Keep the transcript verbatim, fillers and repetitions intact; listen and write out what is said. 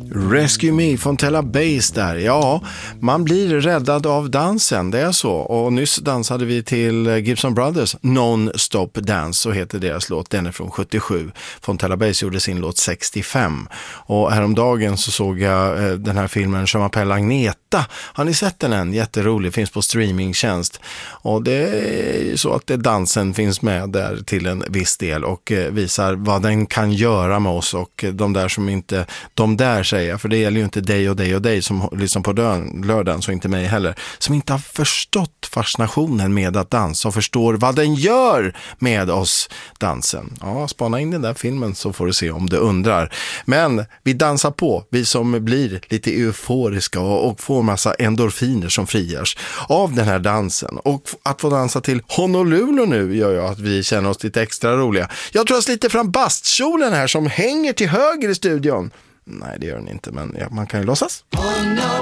Rescue Me, Fontella Bass där. Ja, man blir räddad av dansen, det är så. Och nyss dansade vi till Gibson Brothers Non-Stop Dance, så heter deras låt. Den är från sjuttiosju. Fontella Bass gjorde sin låt sextiofem. Och häromdagen så såg jag eh, den här filmen Je m'appelle Agneta. Har ni sett den än? Jätterolig, finns på streamingtjänst. Och det är ju så att det, dansen finns med där till en viss del och eh, visar vad den kan göra med oss. Och de där som inte, de där säger, för det gäller ju inte dig och dig och dig som lyssnar på dön, lördagen, så inte mig heller, som inte har förstått fascinationen med att dansa och förstår vad den gör med oss, dansen. Ja, spana in den där filmen så får du se om du undrar. Men vi dansar på, vi som blir lite euforiska och, och får massa endorfiner som frigörs av den här dansen. Och att få dansa till Honolulu nu gör ju att vi känner oss lite extra roliga. Jag tror jag sliter fram bastkjolen här som hänger till höger i studion. Nej, det gör den inte, men ja, man kan ju låtsas.